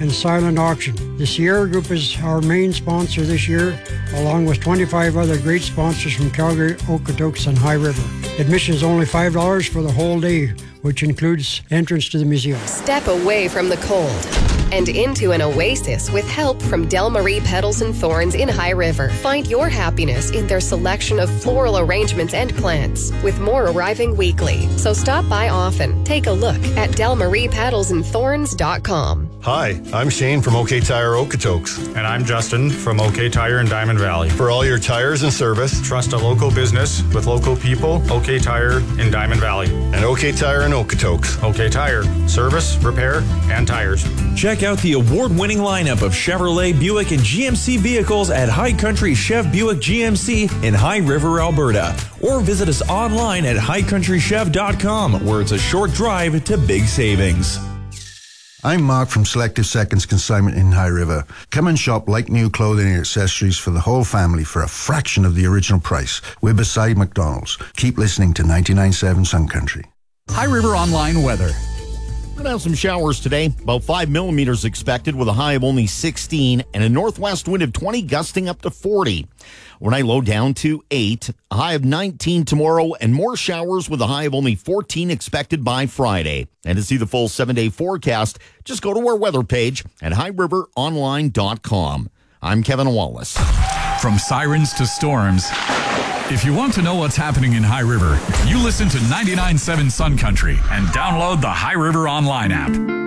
and silent auction. The Sierra Group is our main sponsor this year, along with 25 other great sponsors from Calgary, Okotoks, and High River. Admission is only $5 for the whole day, which includes entrance to the museum. Step away from the cold and into an oasis with help from Del Marie Petals and Thorns in High River. Find your happiness in their selection of floral arrangements and plants, with more arriving weekly. So stop by often. Take a look at delmariepetelsandthorns.com. Hi, I'm Shane from OK Tire Okotoks. And I'm Justin from OK Tire in Diamond Valley. For all your tires and service, trust a local business with local people. OK Tire in Diamond Valley. And OK Tire in Okotoks. OK Tire, service, repair, and tires. Check out the award-winning lineup of Chevrolet, Buick, and GMC vehicles at High Country Chev Buick GMC in High River, Alberta. Or visit us online at highcountrychev.com, where it's a short drive to big savings. I'm Mark from Selective Seconds Consignment in High River. Come and shop like new clothing and accessories for the whole family for a fraction of the original price. We're beside McDonald's. Keep listening to 99.7 Sun Country. High River Online weather. We're going to have some showers today, about 5 millimeters expected with a high of only 16 and a northwest wind of 20 gusting up to 40. Overnight low down to 8, a high of 19 tomorrow, and more showers with a high of only 14 expected by Friday. And to see the full 7-day forecast, just go to our weather page at highriveronline.com. I'm Kevin Wallace. From sirens to storms, if you want to know what's happening in High River, you listen to 99.7 Sun Country and download the High River Online app.